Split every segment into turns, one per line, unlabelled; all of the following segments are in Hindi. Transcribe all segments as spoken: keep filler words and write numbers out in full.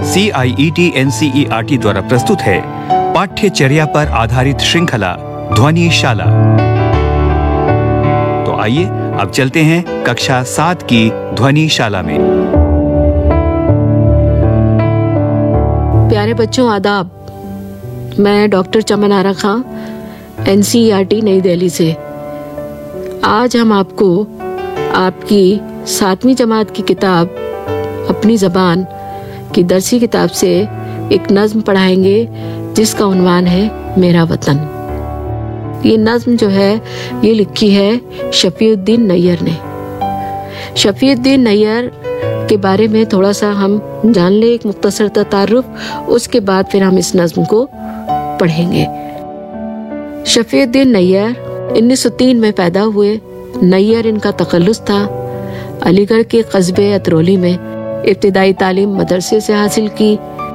सी आई E T N C E R T द्वारा प्रस्तुत है पाठ्यचर्या पर आधारित श्रृंखला ध्वनिशाला। तो आइए अब चलते हैं कक्षा सात की ध्वनिशाला में।
प्यारे बच्चों, आदाब। मैं डॉक्टर चमन आरा खां, N C E R T नई दिल्ली से। आज हम आपको आपकी सातवीं जमात की किताब अपनी ज़बान की दरसी किताब से एक नज़्म पढ़ाएंगे जिसका उन्वान है मेरा वतन। ये नज़्म जो है ये लिखी है शफीउद्दीन नैयर ने। शफीउद्दीन नैयर के बारे में थोड़ा सा हम जान ले, एक मुख्तसर तारुफ, उसके बाद फिर हम इस नज़्म को पढ़ेंगे। शफीउद्दीन नैयर उन्नीस सौ तीन में पैदा हुए। नैयर इनका तखल्लुस था। अलीगढ़ के कस्बे अतरौली में इब्तिदाई तालीम मदरसे से हासिल की।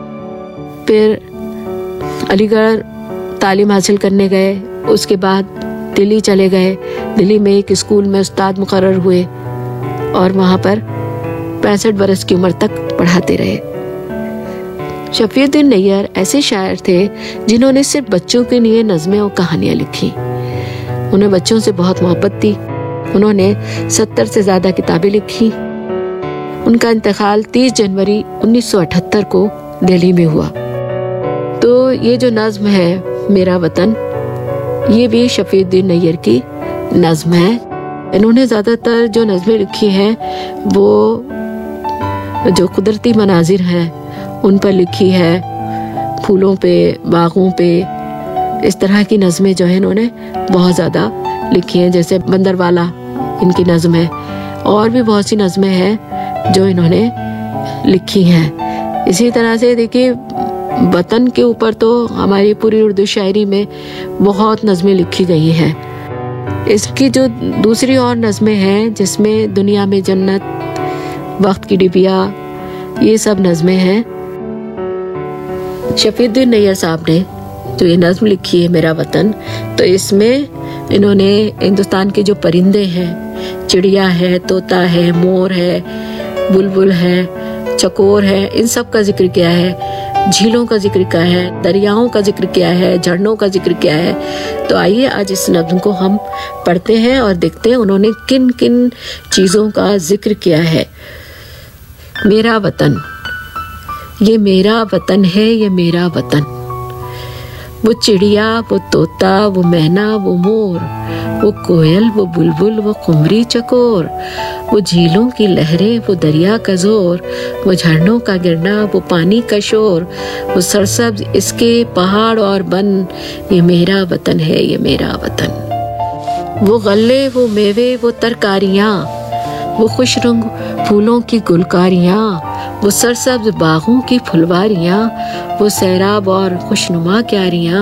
फिर अलीगढ़ तालीम हासिल करने गए। उसके बाद दिल्ली चले गए। दिल्ली में एक स्कूल में उस्ताद मुकर्रर हुए और वहाँ पर पैंसठ बरस की उम्र तक पढ़ाते रहे। शफीउद्दीन नैयर ऐसे शायर थे जिन्होंने सिर्फ बच्चों के लिए नज़में और कहानियाँ लिखी। उन्हें बच्चों से बहुत मोहब्बत थी। उन्होंने सत्तर से ज़्यादा किताबें लिखी। उनका इंतकाल तीस जनवरी उन्नीस सौ अठहत्तर को दिल्ली में हुआ। तो ये जो नज़्म है मेरा वतन, ये भी शफीउद्दीन नैयर की नज़्म है। इन्होंने ज़्यादातर जो नज़में लिखी हैं वो जो कुदरती मनाजिर हैं उन पर लिखी है, फूलों पे, बागों पे, इस तरह की नज़में जो है इन्होंने बहुत ज़्यादा लिखी हैं। जैसे बंदरवाला इनकी नज़्म है, और भी बहुत सी नज़में हैं जो इन्होंने लिखी हैं। इसी तरह से देखिए, वतन के ऊपर तो हमारी पूरी उर्दू शायरी में बहुत नज़में लिखी गई हैं। इसकी जो दूसरी और नज़में हैं जिसमें दुनिया में जन्नत, वक्त की डिबिया, ये सब नज़में हैं। शफीउद्दीन नैयर साहब ने जो ये नज़्म लिखी है मेरा वतन, तो इसमें इन्होंने हिंदुस्तान के जो परिंदे हैं, चिड़िया है, तोता है, मोर है, बुलबुल है, चकोर है, इन सब का जिक्र किया है। झीलों का जिक्र किया है, दरियाओं का जिक्र किया है, झरनों का जिक्र किया है। तो आइए आज इस नज़्म को हम पढ़ते हैं और देखते हैं उन्होंने किन किन चीज़ों का जिक्र किया है। मेरा वतन, ये मेरा वतन है, ये मेरा वतन। वो चिड़िया, वो तोता, वो मैना, वो मोर, वो कोयल, वो बुलबुल, वो कुमरी चकोर, वो झीलों की लहरें, वो दरिया का जोर, वो झरनों का गिरना, वो पानी का शोर, वो सरसब्ज इसके पहाड़ और बन, ये मेरा वतन है, ये मेरा वतन। वो गल्ले, वो मेवे, वो तरकारियाँ, वो खुश रंग फूलों की गुलकारियाँ, वो सरसब्ज बागों की फुलवारियाँ, वो सैराब और खुशनुमा क्यारियाँ,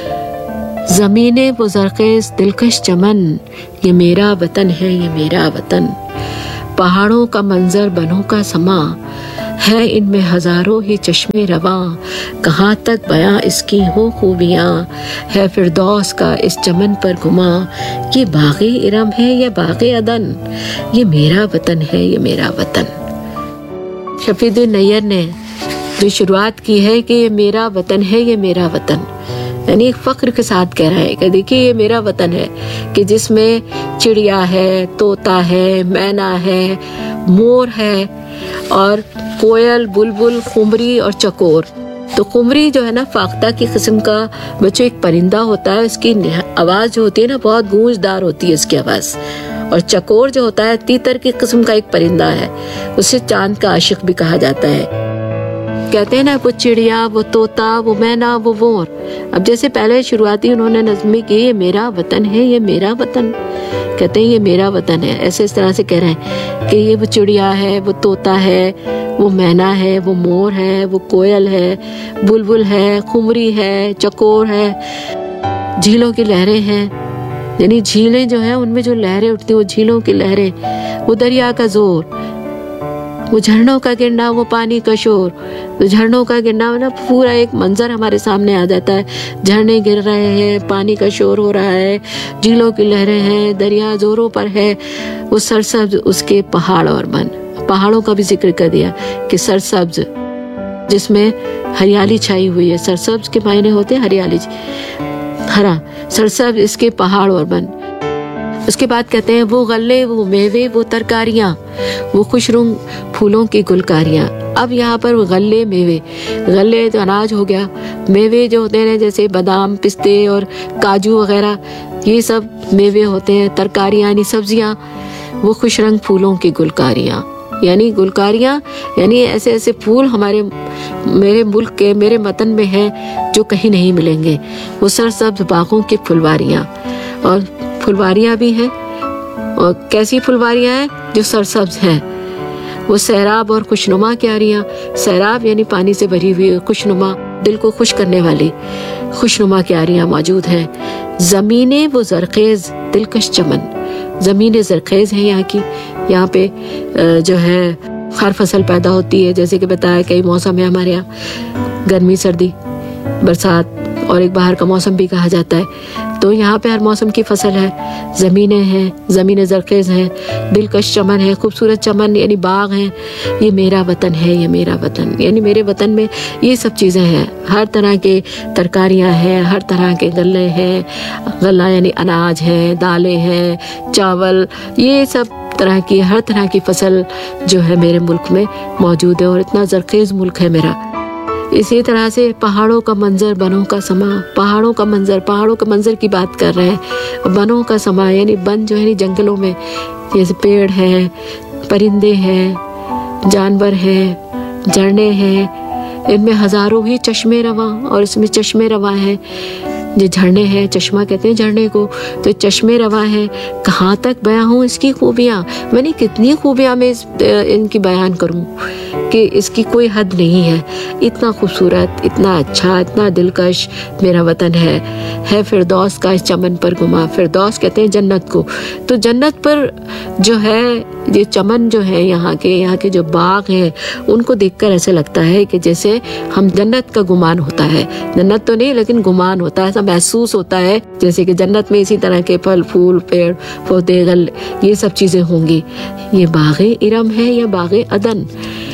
ज़मीने वो ज़रख़ेज़ दिलकश चमन, ये मेरा वतन है, ये मेरा वतन। पहाड़ों का मंजर, बनों का समा है, इनमें हजारों ही चश्मे रवां, कहाँ तक बयां इसकी हो खूबियाँ, है फिरदौस का इस चमन पर गुमा, ये बाग़े इरम है, ये बाग़े अदन, ये मेरा वतन है, ये मेरा वतन। शफीउद्दीन नैयर ने जो शुरुआत की है कि ये मेरा वतन है, ये मेरा वतन, यानी एक फख्र के साथ कह रहा है कि देखिए ये मेरा वतन है कि जिसमें चिड़िया है, तोता है, मैना है, मोर है और कोयल, बुलबुल, खुमरी और चकोर। तो खुमरी जो है ना, फाख्ता की किस्म का बच्चों एक परिंदा होता है। इसकी आवाज़ जो होती है ना बहुत गूंजदार होती है इसकी आवाज़। और चकोर जो होता है तीतर की किस्म का एक परिंदा है, उसे चांद का आशिक भी कहा जाता है। कहते हैं ना, वो चिड़िया, वो तोता, वो मैना, वो मोर। अब जैसे पहले शुरुआती उन्होंने नज़्मी की, ये मेरा वतन है, ये मेरा वतन, कहते हैं ये मेरा वतन है, ऐसे इस तरह से कह रहे हैं कि ये वो चिड़िया है, वो तोता है, वो मैना है, वो मोर है, वो कोयल है, बुलबुल है, खुमरी है, चकोर है, झीलों की लहरें हैं, यानी झीलें जो हैं उनमें जो लहरें उठती हैं वो झीलों की लहरें, वो दरिया का जोर, वो झरनों का गिरना, वो पानी का शोर। तो झरनों का गिरना ना पूरा एक मंजर हमारे सामने आ जाता है, झरने गिर रहे हैं, पानी का शोर हो रहा है, झीलों की लहरें हैं, दरिया जोरों पर है, वो सरसब्ज उसके पहाड़ और वन। पहाड़ों का भी जिक्र कर दिया कि सरसब्ज जिसमें हरियाली छाई हुई है। सरसब्ज के मायने होते हैं हरियाली, हरा, सरसब्ज इसके पहाड़ और वन। उसके बाद कहते हैं वो गल्ले, वो मेवे, वो तरकारियाँ, वो खुशरुंग फूलों की गुलकारियाँ। अब यहाँ पर वो गल्ले मेवे, गल्ले तो अनाज हो गया, मेवे जो होते हैं जैसे बादाम, पिस्ते और काजू वगैरह, ये सब मेवे होते हैं। तरकारियाँ यानी सब्जियाँ, वो खुशरंग फूलों की गुलकारियाँ, यानी गुलकारियाँ यानी ऐसे ऐसे फूल हमारे मेरे मुल्क के, मेरे वतन में हैं जो कहीं नहीं मिलेंगे। वो सरसब्ज बागों की फुलवारियाँ, और फुलवारियाँ भी हैं, और कैसी फुलवारियाँ हैं? जो सरसब्ज हैं। वो सैराब और खुशनुमा क्यारियाँ, सैराब यानी पानी से भरी हुई, खुशनुमा दिल को खुश करने वाली खुशनुमा क्यारियाँ मौजूद हैं। ज़मीनें वो जरखेज दिलकश चमन, ज़मीनें जरखेज हैं यहाँ की। यहाँ पे जो है हर फसल पैदा होती है, जैसे कि बताया कई मौसम है हमारे यहाँ, गर्मी, सर्दी, बरसात और एक बाहर का मौसम भी कहा जाता है। तो यहाँ पे हर मौसम की फसल है। ज़मीनें हैं, ज़मीनें जरखेज हैं, दिलकश चमन है, खूबसूरत चमन यानी बाग हैं। ये मेरा वतन है, ये मेरा वतन यानी मेरे वतन में ये सब चीज़ें हैं। हर तरह के तरकारियाँ हैं, हर तरह के गल्ले हैं, गल्ला यानी अनाज है, दालें हैं, चावल, ये सब तरह की हर तरह की फसल जो है मेरे मुल्क में मौजूद है, और इतना जरखेज मुल्क है मेरा। इसी तरह से पहाड़ों का मंजर, बनों का समा, पहाड़ों का मंजर, पहाड़ों के मंजर की बात कर रहे हैं। बनों का समा यानी बन जो है जंगलों में, जैसे पेड़ हैं, परिंदे हैं, जानवर हैं, झरने हैं, इनमें हजारों ही चश्मे रवा, और इसमें चश्मे रवा हैं। ये झरने हैं, चश्मा कहते हैं झरने को, तो चश्मे रवा है। कहाँ तक बयां हूँ इसकी खूबियाँ, मैंने कितनी खूबियाँ मैं इस, इनकी बयान करूँ कि इसकी कोई हद नहीं है। इतना खूबसूरत, इतना अच्छा, इतना दिलकश मेरा वतन है। है फिरदौस का इस चमन पर गुमा, फिरदौस कहते हैं जन्नत को। तो जन्नत पर जो है ये चमन जो है यहाँ के, यहाँ के जो बाग हैं, उनको देखकर ऐसे लगता है कि जैसे हम जन्नत का गुमान होता है। जन्नत तो नहीं लेकिन गुमान होता है, ऐसा महसूस होता है जैसे कि जन्नत में इसी तरह के फल, फूल, पेड़ पौधे, गल, ये सब चीजें होंगी। ये बागे इरम है या बागे अदन,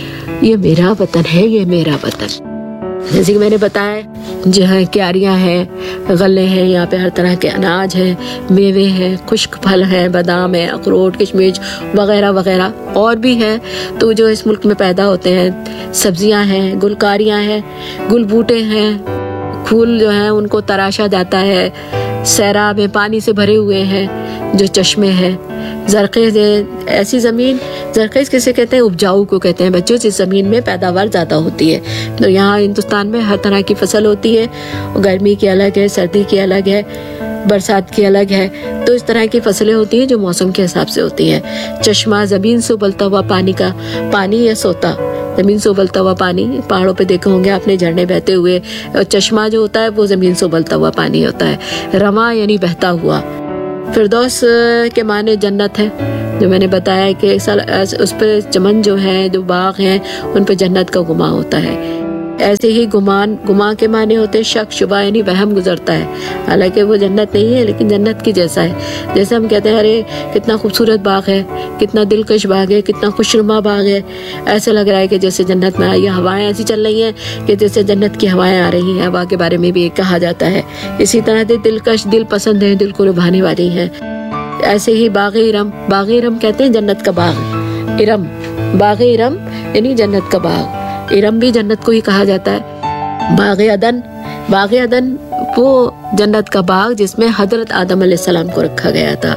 ये मेरा वतन है, ये मेरा वतन। जैसे कि मैंने बताया जो है क्यारियाँ हैं, गले हैं, यहाँ पे हर तरह के अनाज हैं, मेवे हैं, खुश्क फल हैं, बादाम है, अखरोट, किशमिश वगैरह वगैरह और भी है। तो जो इस मुल्क में पैदा होते हैं, सब्जियाँ हैं, गुलकारियाँ हैं, गुल बूटे हैं, फूल जो हैं उनको तराशा जाता है, सैराब है, पानी से भरे हुए हैं जो चश्मे हैं, जरखेज है। ऐसी ज़मीन, जरखेज किसे कहते हैं? उपजाऊ को कहते हैं बच्चों, जिस ज़मीन में पैदावार ज़्यादा होती है। तो यहाँ हिंदुस्तान में हर तरह की फसल होती है, गर्मी की अलग है, सर्दी की अलग है, बरसात की अलग है। तो इस तरह की फसलें होती हैं जो मौसम के हिसाब से होती हैं। चश्मा, ज़मीन से उबलता हुआ पानी का, पानी या सोता, ज़मीन से उबलता हुआ पानी, पहाड़ों पे देखे होंगे आपने झरने बहते हुए, और चश्मा जो होता है वो ज़मीन से उबलता हुआ पानी होता है। रवा यानी बहता हुआ। फिरदौस के माने जन्नत है, जो मैंने बताया कि उस पर चमन जो है, जो बाग हैं, उन पर जन्नत का गुमा होता है। ऐसे ही गुमान, गुमा के माने होते हैं शक, शुबा यानी वहम गुजरता है। हालांकि वो जन्नत नहीं है लेकिन जन्नत की जैसा है। जैसे हम कहते हैं अरे कितना खूबसूरत बाग है, कितना दिलकश बाग है, कितना खुशनुमा बाग है, ऐसा लग रहा है कि जैसे जन्नत में आई। हवाएं ऐसी चल रही हैं कि जैसे जन्नत की हवाएं आ रही हैं। हवा के बारे में भी कहा जाता है। इसी तरह से दिलकश, दिल पसंद है, दिल को लुभाने वाली है। ऐसे ही बागे इरम, बागे इरम कहते हैं जन्नत का बाग। इरम, बागे इरम यानी जन्नत का बाग। इरम भी जन्नत को ही कहा जाता है। बागे अदन, बागे अदन वो जन्नत का बाग जिसमें हजरत आदम अलैहिस्सलाम को रखा गया था।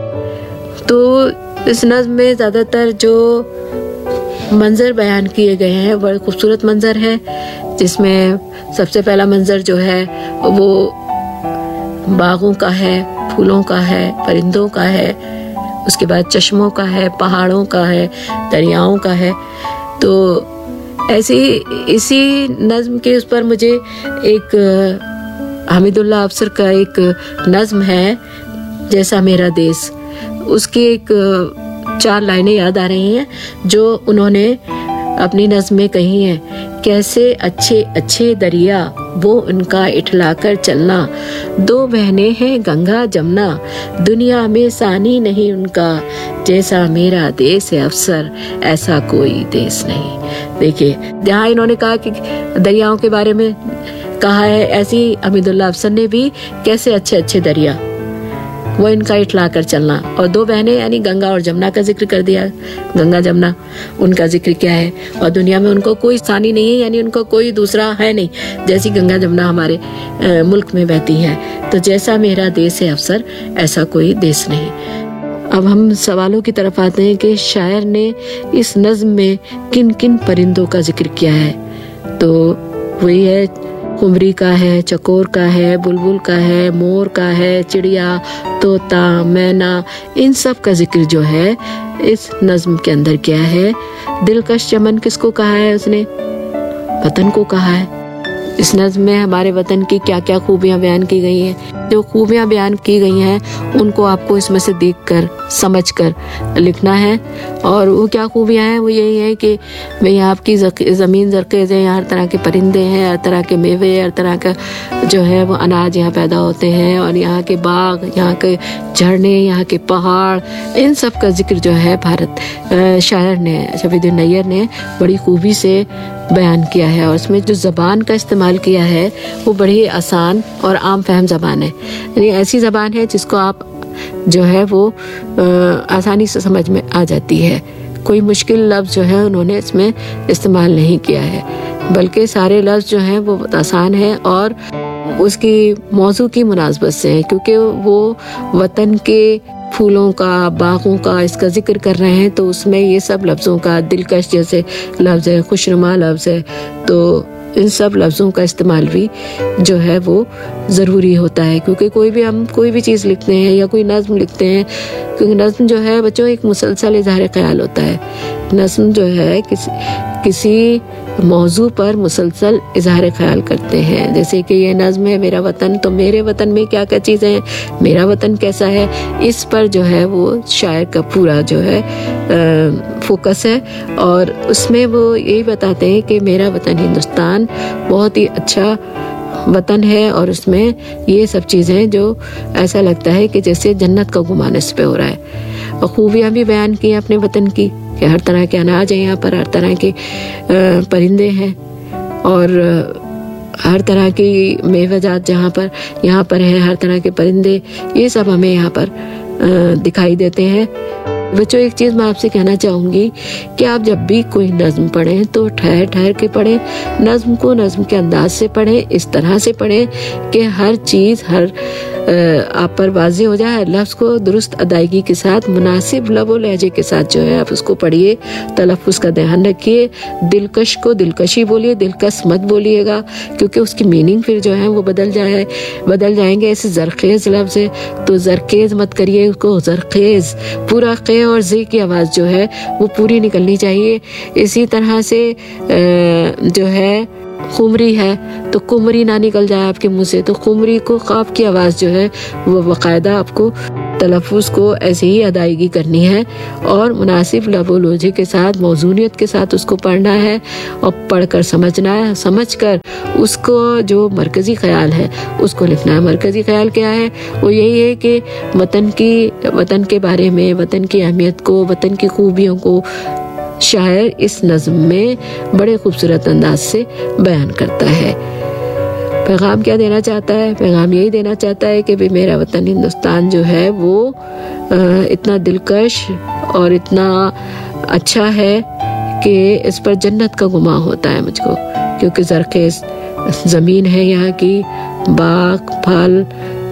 तो इस नज़्म में ज़्यादातर जो मंजर बयान किए गए हैं बड़े खूबसूरत मंजर है, जिसमें सबसे पहला मंजर जो है वो बागों का है, फूलों का है, परिंदों का है, उसके बाद चश्मों का है, पहाड़ों का है, दरियाओं का है। तो ऐसे ही इसी नज़्म के उस पर मुझे एक हमीदुल्लाह अफसर का एक नज़्म है जैसा मेरा देश, उसकी एक चार लाइनें याद आ रही हैं जो उन्होंने अपनी नज़्म में कही है, कैसे अच्छे अच्छे दरिया वो उनका इठलाकर चलना, दो बहनें हैं गंगा जमुना, दुनिया में सानी नहीं उनका, जैसा मेरा देश है अफसर ऐसा कोई देश नहीं। देखिए, जहाँ इन्होंने कहा कि दरियाओं के बारे में कहा है, ऐसी हमीदुल्लाह अफसर ने भी कैसे अच्छे अच्छे दरिया वो इनका इठला कर चलना, और दो बहनें यानी गंगा और जमुना का जिक्र कर दिया। गंगा जमुना उनका जिक्र क्या है, और दुनिया में उनको कोई सानी नहीं है, यानी उनको कोई दूसरा है नहीं, जैसी गंगा जमुना हमारे आ, मुल्क में बहती हैं। तो जैसा मेरा देश है अफसर ऐसा कोई देश नहीं। अब हम सवालों की तरफ आते हैं कि शायर ने इस नज़्म में किन किन परिंदों का जिक्र किया है। तो वही है, कुमरी का है, चकोर का है, बुलबुल का है, मोर का है, चिड़िया, तोता, मैना, इन सब का जिक्र जो है इस नज़्म के अंदर किया है। दिलकश चमन किसको कहा है उसने? वतन को कहा है। इस नज़्म में हमारे वतन की क्या क्या खूबियां बयान की गई हैं। जो खूबियां बयान की गई हैं उनको आपको इसमें से देखकर समझकर लिखना है। और वो क्या खूबियां हैं? वो यही है कि भाई आपकी ज़मीन ज़रख़ेज़ है, यहाँ हर तरह के परिंदे हैं, हर तरह के मेवे, हर तरह का जो है वो अनाज यहाँ पैदा होते हैं, और यहाँ के बाग, यहाँ के झरने, यहाँ के पहाड़, इन सब का जिक्र जो है भारत शायर ने, शफीउद्दीन नैयर ने बड़ी खूबी से बयान किया है। और उसमें जो ज़बान का इस्तेमाल किया है वो बड़ी आसान और आम फहम ज़बान है, यानी ऐसी ज़बान है जिसको आप जो है वो आ, आसानी से समझ में आ जाती है। कोई मुश्किल लफ्ज़ जो है उन्होंने इसमें इस्तेमाल नहीं किया है, बल्कि सारे लफ्ज़ जो हैं वो आसान है और उसकी मौजू की मुनासबत से है, क्योंकि वो वतन के फूलों का, बागों का इसका जिक्र कर रहे हैं, तो उसमें ये सब लफ्ज़ों का, दिलकश जैसे लफ्ज़ है, खुशनुमा लफ्ज़ है, तो इन सब लफ्ज़ों का इस्तेमाल भी जो है वो ज़रूरी होता है। क्योंकि कोई भी हम कोई भी चीज़ लिखते हैं या कोई नज़्म लिखते हैं, क्योंकि नज़्म जो है बच्चों एक मुसलसल इज़हार ख्याल होता है। नज़्म जो है किसी किसी मौजू पर मुसलसल इज़हार ख्याल करते हैं। जैसे कि ये नज़्म है मेरा वतन, तो मेरे वतन में क्या क्या चीज़ें हैं, मेरा वतन कैसा है, इस पर जो है वो शायर का पूरा जो है आ, फोकस है। और उसमें वो यही बताते हैं कि मेरा वतन हिंदुस्तान बहुत ही अच्छा वतन है, और उसमें ये सब चीज़ें जो ऐसा लगता है कि जैसे जन्नत का गुमान इस पे हो रहा है। और खूबियाँ भी बयान की अपने वतन की, कि हर तरह के अनाज हैं यहाँ पर, हर तरह के परिंदे हैं, और हर तरह की मेवेजात जहाँ पर यहाँ पर है, हर तरह के परिंदे, ये सब हमें यहाँ पर दिखाई देते हैं। बच्चों, एक चीज़ मैं आपसे कहना चाहूँगी कि आप जब भी कोई नज़्म पढ़ें तो ठहर ठहर के पढ़ें, नज़्म को नज़्म के अंदाज से पढ़ें, इस तरह से पढ़ें कि हर चीज़ हर आप पर वाज़ेह हो जाए। लफ्ज़ को दुरुस्त अदायगी के साथ, मुनासिब लबो लहजे के साथ जो है आप उसको पढ़िए, तलफ़्फ़ुज़ का ध्यान रखिए। दिलकश को दिलकशी बोलिए, दिलकश मत बोलिएगा, क्योंकि उसकी मीनिंग फिर जो है वो बदल जाए बदल जाएंगे। ऐसे ज़रख़ेज़ लफ्ज़ है तो ज़रख़ेज़ मत करिए उसको, ज़रख़ेज़ पूरा क़े और ज़े की आवाज़ जो है वो पूरी निकलनी चाहिए। इसी तरह से जो है कुमरी है तो कुमरी ना निकल जाए आपके मुंह से, तो कुमरी को ख़ाफ की आवाज़ जो है वो बाकायदा आपको तलफ़्फ़ुज़ को ऐसे ही अदायगी करनी है, और मुनासिब लबो लोजे के साथ, मौज़ूनियत के साथ उसको पढ़ना है, और पढ़कर समझना है, समझकर उसको जो मरकज़ी ख़याल है उसको लिखना है। मरकज़ी ख़याल क्या है? वो यही है कि वतन की वतन के बारे में, वतन की अहमियत को, वतन की खूबियों को शायर इस नज़्म में बड़े खूबसूरत अंदाज से बयान करता है। पैगाम क्या देना चाहता है? पैगाम यही देना चाहता है कि भाई मेरा वतन हिंदुस्तान जो है वो इतना दिलकश और इतना अच्छा है कि इस पर जन्नत का गुमा होता है मुझको, क्योंकि ज़रख़ेज़ ज़मीन है यहाँ की, बाग, फल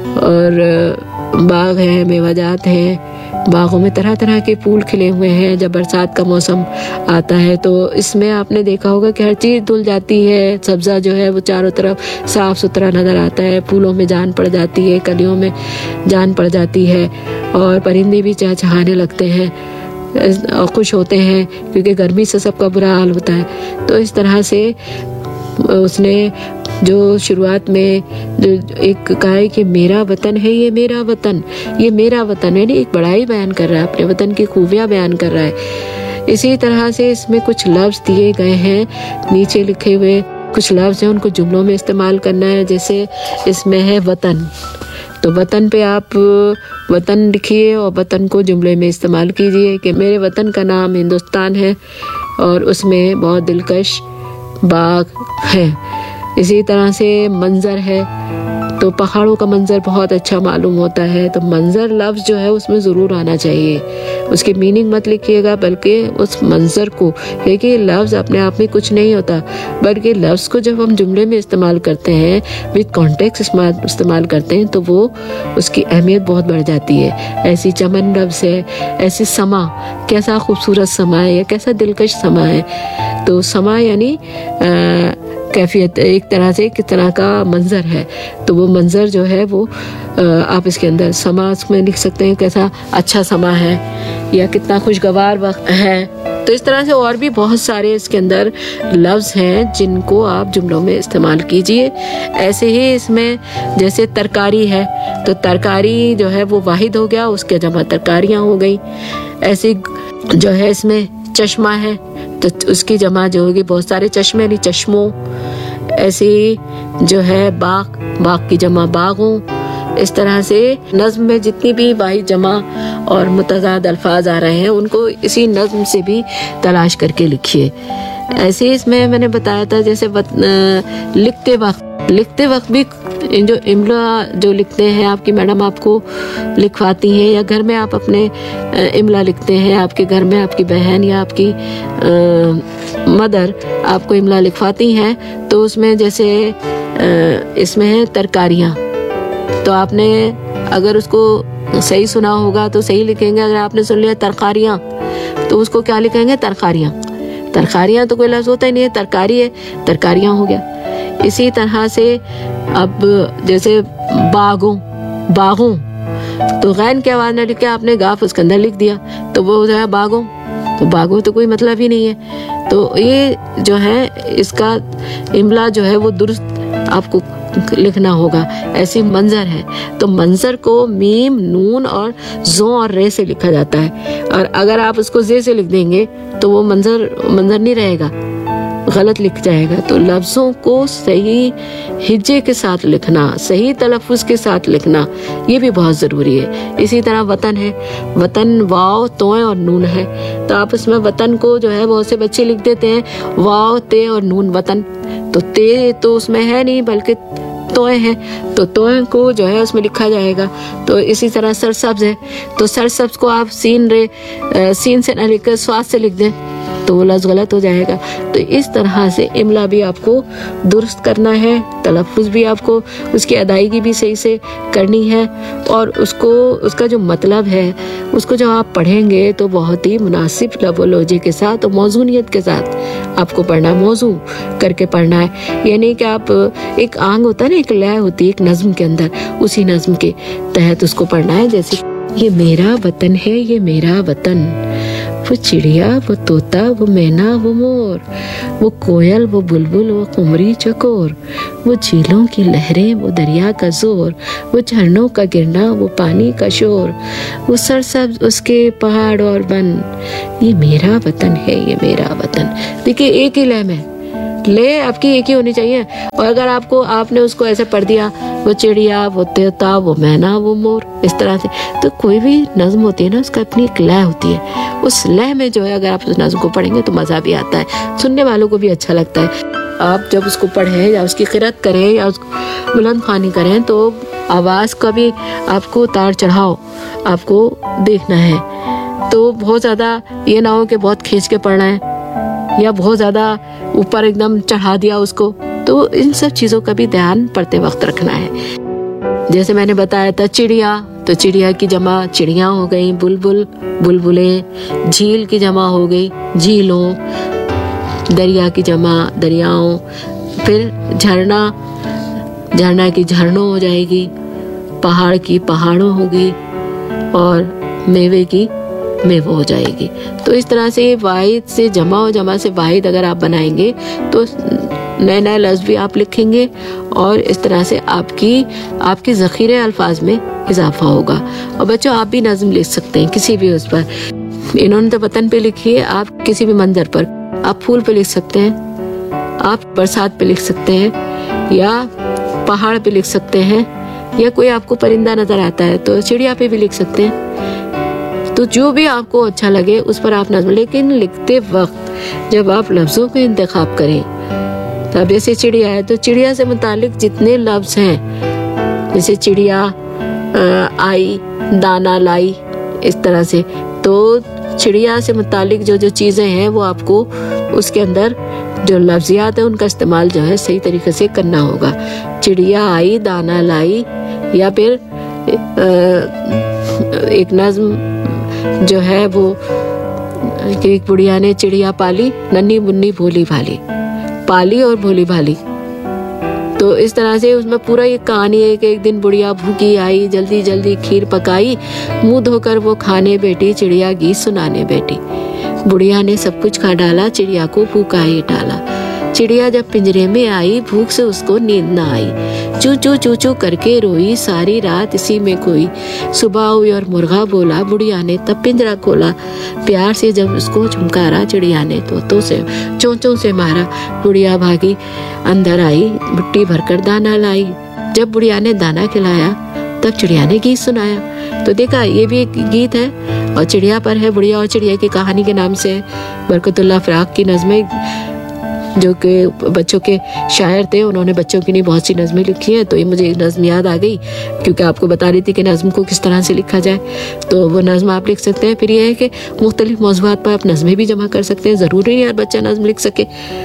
और बाग है, मेवाजात हैं, बागों में तरह तरह के फूल खिले हुए हैं। जब बरसात का मौसम आता है तो इसमें आपने देखा होगा कि हर चीज़ धुल जाती है, सब्ज़ा जो है वो चारों तरफ साफ़ सुथरा नज़र आता है, फूलों में जान पड़ जाती है, कलियों में जान पड़ जाती है, और परिंदे भी चहचहाने लगते हैं और खुश होते हैं, क्योंकि गर्मी से सबका बुरा हाल होता है। तो इस तरह से उसने जो शुरुआत में जो एक कहा है कि मेरा वतन है, ये मेरा वतन, ये मेरा वतन है, एक बड़ाई बयान कर रहा है, अपने वतन की खूबियाँ बयान कर रहा है इसी तरह से इसमें कुछ लफ्ज दिए गए हैं, नीचे लिखे हुए कुछ लफ्ज हैं, उनको जुमलों में इस्तेमाल करना है। जैसे इसमें है वतन, तो वतन पे आप वतन लिखिए और वतन को जुमले में इस्तेमाल कीजिए कि मेरे वतन का नाम हिंदुस्तान है और उसमें बहुत दिलकश बाग है। इसी तरह से मंजर है, तो पहाड़ों का मंजर बहुत अच्छा मालूम होता है, तो मंजर लफ्ज़ जो है उसमें ज़रूर आना चाहिए। उसकी मीनिंग मत लिखिएगा बल्कि उस मंजर को, क्योंकि लफ्ज़ अपने आप में कुछ नहीं होता, बल्कि लफ्ज़ को जब हम जुमले में इस्तेमाल करते हैं, विद कॉन्टेक्स्ट इस्तेमाल करते हैं, तो वो उसकी अहमियत बहुत बढ़ जाती है। ऐसी चमन लफ्ज़ है, ऐसी समा, कैसा खूबसूरत समा है या कैसा दिलकश समा है। तो समा यानी कैफियत, एक तरह से किस तरह का मंजर है, तो वो मंजर जो है वो आप इसके अंदर समा में लिख सकते हैं, कैसा अच्छा समा है या कितना खुशगवार वक्त है। तो इस तरह से और भी बहुत सारे इसके अंदर लफ्ज़ हैं जिनको आप जुमलों में इस्तेमाल कीजिए। ऐसे ही इसमें जैसे तरकारी है, तो तरकारी जो है वो वाहिद हो गया, उसके जमा तरकारियाँ हो गई। ऐसे जो है इसमें चश्मा है, तो उसकी जमा जो होगी बहुत सारे चश्मे यानी चश्मों। ऐसे जो है बाग, बाग की जमा बागों। इस तरह से नज़्म में जितनी भी वाहिद जमा और मुतज़ाद अल्फाज आ रहे हैं उनको इसी नज़्म से भी तलाश करके लिखिए। ऐसे इसमें मैंने बताया था जैसे लिखते वक्त लिखते वक्त भी जो इमला जो लिखते हैं आपकी मैडम आपको लिखवाती हैं, या घर में आप अपने इमला लिखते हैं, आपके घर में आपकी बहन या आपकी आ, मदर आपको इमला लिखवाती हैं, तो उसमें जैसे आ, इसमें है तरकारियाँ, तो आपने अगर उसको सही सुना होगा तो सही लिखेंगे। अगर आपने सुन लिया तरकारियाँ तो उसको क्या लिखेंगे? तरकारियाँ। तरकारियाँ तो कोई लफ्ज़ होता ही नहीं है, तरकारी है, तरकारियाँ हो गया। इसी तरह से अब जैसे बागों, बागों, तो गैन की आवाज़ न लिख के आपने गाफ उसके अंदर लिख दिया, तो वो हो जाएगा बागों। तो बागों तो कोई मतलब ही नहीं है। तो ये जो है इसका इमला जो है वो दुरुस्त आपको लिखना होगा। ऐसी मंजर है, तो मंजर को मीम, नून और जो और रे से लिखा जाता है, और अगर आप उसको जे से लिख देंगे तो वो मंजर मंजर नहीं रहेगा, गलत लिख जाएगा। तो लफ्ज़ों को सही हिज्जे के साथ लिखना, सही तलफ़ुज़ के साथ लिखना, ये भी बहुत ज़रूरी है। इसी तरह वतन है, वतन वाव, तोय और नून है, तो आप उसमें वतन को जो है बहुत से बच्चे लिख देते हैं वाव, ते और नून वतन, तो ते तो उसमें है नहीं बल्कि तोय है, तो तोय को जो है उसमें लिखा जाएगा। तो इसी तरह सरसब्ज है, तो सरसब्ज को आप सीन रे सीन से न लिखकर स्वाद से लिख दें तो वो लफ्ज़ गलत हो जाएगा। तो इस तरह से इमला भी आपको दुरुस्त करना है, तलफ़ुज़ भी आपको उसकी अदायगी भी सही से करनी है, और उसको उसका जो मतलब है उसको जब आप पढ़ेंगे तो बहुत ही मुनासिब लफ़ोलॉजी के साथ और मौज़ूनियत के साथ आपको पढ़ना, मौजू करके पढ़ना है। यानी कि आप एक आंग होता है ना, एक लय होती है एक नज़्म के अंदर, उसी नज़्म के तहत उसको पढ़ना है। जैसे ये मेरा वतन है, ये मेरा वतन, वो चिड़िया, वो तोता, वो मैना, वो मोर, वो कोयल, वो बुलबुल, वो कुमरी चकोर, वो झीलों की लहरें, वो दरिया का जोर, वो झरनों का गिरना, वो पानी का शोर, वो सरसब्ज उसके पहाड़ और वन, ये मेरा वतन है, ये मेरा वतन। देखिए एक ही लय में, ले आपकी एक ही होनी चाहिए, और अगर आपको आपने उसको ऐसे पढ़ दिया वो चिड़िया, वो तोता, वो मैना, वो मोर, इस तरह से, तो कोई भी नज़्म होती है ना उसका अपनी एक लय होती है, उस लय में जो है अगर आप उस नज़्म को पढ़ेंगे तो मज़ा भी आता है, सुनने वालों को भी अच्छा लगता है। आप जब उसको पढ़ें या उसकी क़िरात करें या उसको बुलंद ख़्वानी करें तो आवाज़ का भी आपको उतार चढ़ाव आपको देखना है। तो बहुत ज़्यादा ये ना हो कि बहुत खींच के पढ़ना है या बहुत ज़्यादा ऊपर एकदम चढ़ा दिया उसको, तो इन सब चीज़ों का भी ध्यान पढ़ते वक्त रखना है। जैसे मैंने बताया था चिड़िया, तो चिड़िया की जमा चिड़िया हो गई, बुलबुल बुलबुलें, झील की जमा हो गई झीलों, दरिया की जमा दरियाओं, फिर झरना झरना की झरनों हो जाएगी, पहाड़ की पहाड़ों होगी, और मेवे की मेवो हो जाएगी। तो इस तरह से वाहिद से जमा और जमा से वाहिद अगर आप बनाएंगे तो नए नए लफ्ज़ भी आप लिखेंगे, और इस तरह से आपकी आपके ज़ख़ीरे अल्फाज में इजाफा होगा। और बच्चों आप भी नज़्म लिख सकते हैं किसी भी उस पर। इन्होंने तो वतन पे लिखी है, आप किसी भी मंजर पर, आप फूल पे लिख सकते हैं, आप बरसात पे लिख सकते हैं, या पहाड़ पे लिख सकते हैं, या कोई आपको परिंदा नजर आता है तो चिड़िया पे भी लिख सकते हैं। तो जो भी आपको अच्छा लगे उस पर आप नज्म, लेकिन लिखते वक्त जब आप लफ्जों का इंतखाब करें, तब जैसे चिड़िया है तो चिड़िया से मुतालिक जितने लफ्ज हैं, जैसे चिड़िया आई, दाना लाई, इस तरह से, तो चिड़िया से मुतालिक जो जो चीजें हैं वो आपको उसके अंदर जो लफ्जियात है उनका इस्तेमाल जो है सही तरीके से करना होगा। चिड़िया आई, दाना लाई, या फिर एक नज्म जो है वो कि एक बुढ़िया ने चिड़िया पाली, नन्ही मुन्नी भोली भाली, पाली और भोली भाली। तो इस तरह से उसमें पूरा ये कहानी है कि एक दिन बुढ़िया भूखी आई, जल्दी जल्दी खीर पकाई, मुंह धोकर वो खाने बैठी, चिड़िया गीत सुनाने बैठी। बुढ़िया ने सब कुछ खा डाला, चिड़िया को भूखा ही डाला। चिड़िया जब पिंजरे में आई, भूख से उसको नींद ना आई, चू चू चू चू करके रोई, सारी रात इसी में खोई। सुबह हुई और मुर्गा बोला, बुढ़िया ने तब पिंजरा खोला, प्यार से जब उसको झुमकारा, चिड़िया ने तोतों से चोंचों से मारा। बुढ़िया भागी अंदर आई, मिट्टी भरकर दाना लाई। जब बुढ़िया ने दाना खिलाया तब चिड़िया ने गीत सुनाया। तो देखा, ये भी एक गीत है और चिड़िया पर है, बुढ़िया और चिड़िया की कहानी के नाम से। बरकतुल्लाह फराक की नज़में जो कि बच्चों के शायर थे, उन्होंने बच्चों की नहीं बहुत सी नज़में लिखी हैं। तो ये मुझे एक नज़म याद आ गई क्योंकि आपको बता रही थी कि नज़म को किस तरह से लिखा जाए, तो वो नज़म आप लिख सकते हैं। फिर ये है कि मुख्तलिफ मौज़ूआत पर आप नज़में भी जमा कर सकते हैं। ज़रूरी नहीं हर बच्चा नज़म लिख सके,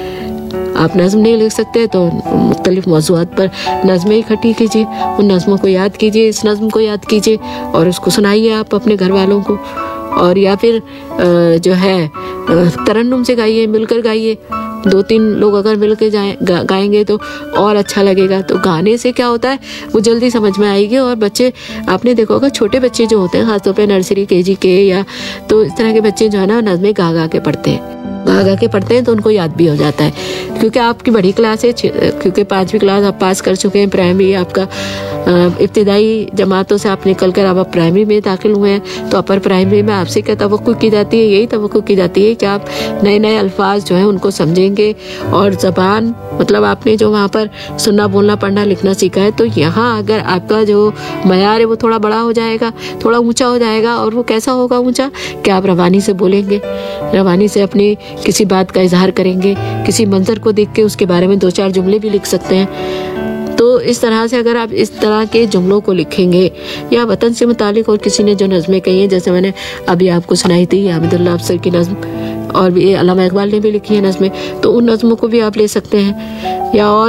आप नज़म नहीं लिख सकते तो मुख्तलिफ मौज़ूआत पर नज़में इकट्ठी कीजिए, उन नज़मों को याद कीजिए, इस नज़म को याद कीजिए और उसको सुनाइए आप अपने घर वालों को। और या फिर जो है तरन्नुम से गाइए, मिलकर गाइए। दो तीन लोग अगर मिल के जाए गा, गाएंगे तो और अच्छा लगेगा। तो गाने से क्या होता है, वो जल्दी समझ में आएगी। और बच्चे, आपने देखा होगा छोटे बच्चे जो होते हैं, खासतौर पे नर्सरी केजी के या तो इस तरह के बच्चे जो है ना नज़में गा गा के पढ़ते हैं, गा गा के पढ़ते हैं तो उनको याद भी हो जाता है। क्योंकि आपकी बड़ी क्लास है, क्योंकि पाँचवीं क्लास आप पास कर चुके हैं, प्राइमरी आपका इब्तिदाई जमातों से आप निकल कर आप प्राइमरी में दाखिल हुए हैं, तो अपर प्राइमरी में आपसे क्या तवक्को की जाती है, यही तवक्को की जाती है कि आप नए नए अल्फाज जो हैं उनको समझेंगे। और ज़बान मतलब आपने जो वहाँ पर सुनना बोलना पढ़ना लिखना सीखा है, तो यहाँ अगर आपका जो मयार है वो थोड़ा बड़ा हो जाएगा, थोड़ा ऊंचा हो जाएगा। और वो कैसा होगा ऊंचा, कि आप रवानी से बोलेंगे, रवानी से अपनी किसी बात का इजहार करेंगे, किसी मंजर को देख के उसके बारे में दो चार जुमले भी लिख सकते हैं। तो इस तरह से अगर आप इस तरह के जुमलों को लिखेंगे, या वतन से मुतालिक और किसी ने जो नज़में कही हैं, जैसे मैंने अभी आपको सुनाई थी हामिदुल्लाह अफसर की नज़म, और भी अल्लामा इकबाल ने भी लिखी है नज़में, तो उन नज़मों को भी आप ले सकते हैं। या और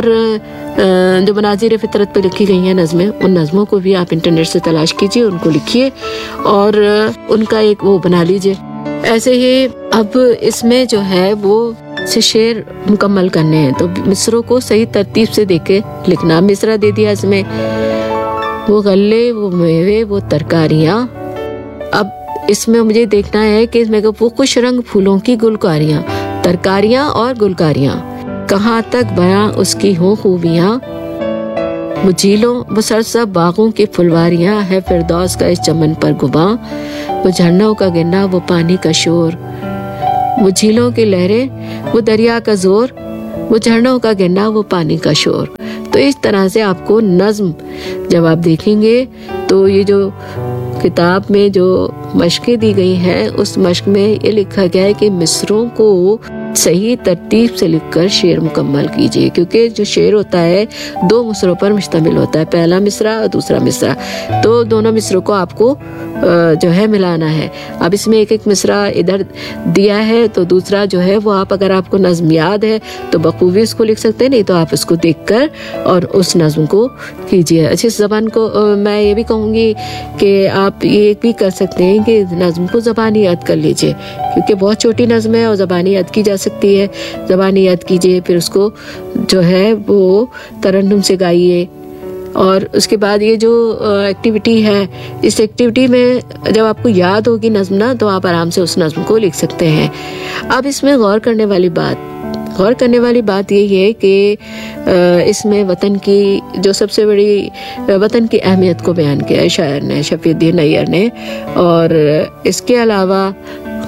जो मनाज़िर फितरत पे लिखी गई हैं नज़में, उन नज़मों को भी आप इंटरनेट से तलाश कीजिए, उनको लिखिए और उनका एक वो बना लीजिए। ऐसे ही अब इसमें जो है वो से शेर मुकम्मल करने हैं, तो मिसरों को सही तरतीब से देके लिखना। मिसरा दे दिया इसमें, वो गल्ले, वो मेवे, वो तरकारियाँ। अब इसमें मुझे देखना है कि इसमें वो कुछ रंग फूलों की गुलकारियाँ, तरकारियाँ और गुलकारियाँ, कहाँ तक बयां उसकी हो खूबियाँ। वो झीलों वो सरसब बागों की फुलवारियाँ, है फिरदौस का इस चमन पर गुबा। वो झरनों का गिरना, वो पानी का शोर, वो झीलों की लहरें, वो दरिया का जोर, वो झरनों का गिरना, वो पानी का शोर। तो इस तरह से आपको नज्म जब आप देखेंगे तो ये जो किताब में जो मशक़ें दी गई हैं, उस मशक़ में ये लिखा गया है कि मिसरों को सही तरतीब से लिखकर शेर मुकम्मल कीजिए। क्योंकि जो शेर होता है दो मिसरों पर मुश्तमिल होता है, पहला मिसरा और दूसरा मिसरा, तो दोनों मिसरों को आपको जो है मिलाना है। अब इसमें एक एक मिसरा इधर दिया है, तो दूसरा जो है वो आप, अगर आपको नज़्म याद है तो बखूबी उसको लिख सकते हैं, नहीं तो आप उसको देखकर और उस नज़्म को कीजिए। अच्छी ज़बान को मैं ये भी कहूँगी कि आप ये भी कर सकते हैं कि नज़्म को ज़बानी याद कर लीजिए, क्योंकि बहुत छोटी नज़्म है और ज़बानी याद की जा सकती है। ज़बानी याद कीजिए, फिर उसको जो है वो तरन्नुम से गाइए। और उसके बाद ये जो एक्टिविटी है, इस एक्टिविटी में जब आपको याद होगी नज़्म ना, तो आप आराम से उस नज़्म को लिख सकते हैं। अब इसमें गौर करने वाली बात गौर करने वाली बात ये है कि इसमें वतन की जो सबसे बड़ी वतन की अहमियत को बयान किया है शायर ने, शफीउद्दीन अय्यर ने। और इसके अलावा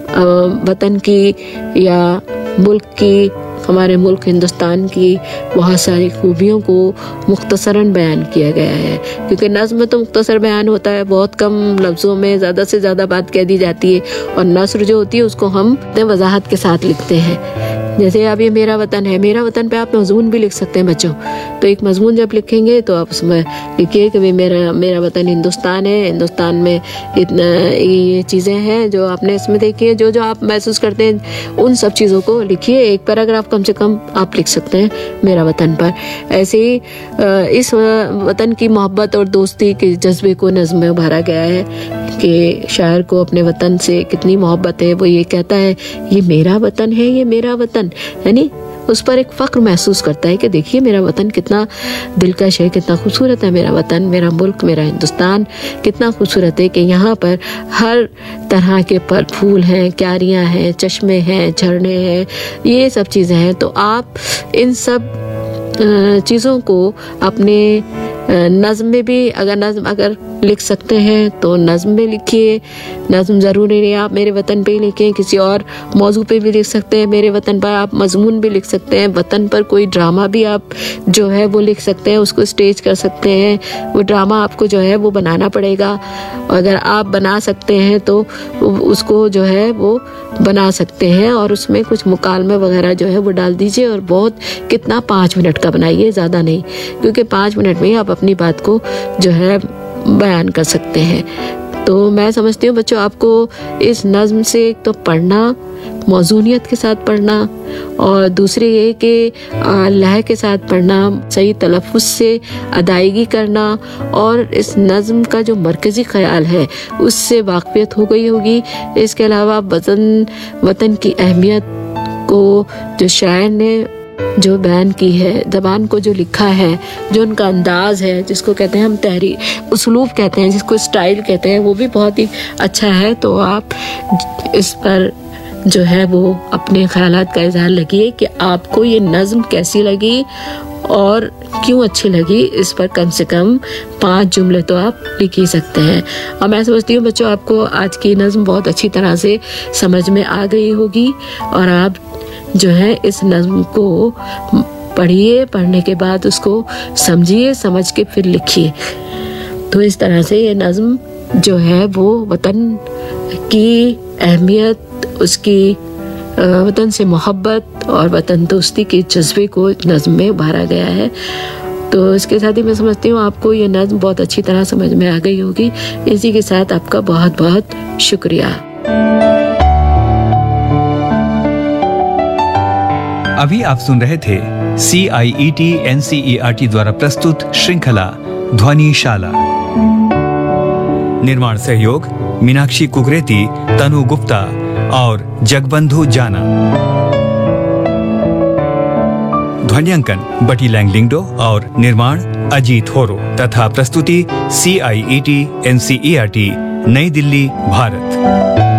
वतन की या मुल्क की, हमारे मुल्क हिंदुस्तान की बहुत सारी खूबियों को मुख्तसरन बयान किया गया है। क्योंकि नज़्म में तो मुख्तसर बयान होता है, बहुत कम लफ्ज़ों में ज़्यादा से ज़्यादा बात कह दी जाती है, और नस्र जो होती है उसको हम वजाहत के साथ लिखते हैं। जैसे अब ये मेरा वतन है, मेरा वतन पे आप मजमून भी लिख सकते हैं बच्चों। तो एक मजमून जब लिखेंगे तो आप उसमें लिखिए कि भाई मेरा मेरा वतन हिंदुस्तान है, हिंदुस्तान में इतना ये चीज़ें हैं जो आपने इसमें देखी है, जो जो आप महसूस करते हैं उन सब चीज़ों को लिखिए। एक पैराग्राफ कम से कम आप लिख सकते हैं मेरा वतन पर। ऐसे ही इस वतन की मोहब्बत और दोस्ती के जज्बे को नज़्म में उभारा गया है कि शायर को अपने वतन से कितनी मोहब्बत है। वो ये कहता है ये मेरा वतन है, ये मेरा वतन, यानी उस पर एक फख्र महसूस करता है कि देखिए मेरा वतन कितना दिलकश है, कितना खूबसूरत है मेरा वतन, मेरा मुल्क, मेरा हिंदुस्तान कितना खूबसूरत है कि यहाँ पर हर तरह के फल फूल हैं, क्यारियाँ हैं, चश्मे हैं, झरने हैं, ये सब चीज़ें हैं। तो आप इन सब चीज़ों को अपने नज़्म में भी, अगर नज़्म अगर लिख सकते हैं तो नज़्म में लिखिए। नज़्म ज़रूरी नहीं आप मेरे वतन पे ही लिखें, किसी और मौजू पे भी लिख सकते हैं। मेरे वतन पर आप मजमून भी लिख सकते हैं, वतन पर कोई ड्रामा भी आप जो है वो लिख सकते हैं, उसको स्टेज कर सकते हैं। वो ड्रामा आपको जो है वो बनाना पड़ेगा, अगर आप बना सकते हैं तो उसको जो है वो बना सकते हैं, और उसमें कुछ मुकालमे वगैरह जो है वो डाल दीजिए। और बहुत कितना पाँच मिनट का बनाइए, ज़्यादा नहीं, क्योंकि पाँच मिनट में ही आप अपनी बात को जो है बयान कर सकते हैं। तो मैं समझती हूँ बच्चों आपको इस नज़्म से एक तो पढ़ना, मौजूनियत के साथ पढ़ना, और दूसरे ये कि लय के साथ पढ़ना, सही तलफ़ुज़ से अदायगी करना, और इस नज़्म का जो मरकज़ी ख़याल है उससे वाक़फ़ियत हो गई होगी। इसके अलावा वतन वतन की अहमियत को जो शायर ने जो बयान की है, ज़बान को जो लिखा है, जो उनका अंदाज़ है, जिसको कहते हैं हम तहरीर उसलूब कहते हैं, जिसको स्टाइल कहते हैं, वो भी बहुत ही अच्छा है। तो आप इस पर जो है वो अपने ख़यालात का इज़हार लगिए कि आपको ये नज़्म कैसी लगी और क्यों अच्छी लगी। इस पर कम से कम पाँच जुमले तो आप लिख ही सकते हैं। और मैं समझती हूँ बच्चों आपको आज की नज़्म बहुत अच्छी तरह से समझ में आ गई होगी, और आप जो है इस नज़्म को पढ़िए, पढ़ने के बाद उसको समझिए, समझ के फिर लिखिए। तो इस तरह से ये नज़्म जो है वो वतन की अहमियत, उसकी वतन से मोहब्बत और वतन दोस्ती के जज्बे को नज़्म में उभारा गया है। तो इसके साथ ही मैं समझती हूँ आपको ये नज़्म बहुत अच्छी तरह समझ में आ गई होगी। इसी के साथ आपका बहुत बहुत शुक्रिया।
अभी आप सुन रहे थे सी आई E T N C E R T द्वारा प्रस्तुत श्रृंखला ध्वनिशाला। निर्माण सहयोग मीनाक्षी कुकरेती, तनु गुप्ता और जगबंधु जाना। ध्वनियांकन बटी लैंगलिंगडो और निर्माण अजीत होरो तथा प्रस्तुति सी आई E T N C E R T, नई दिल्ली, भारत।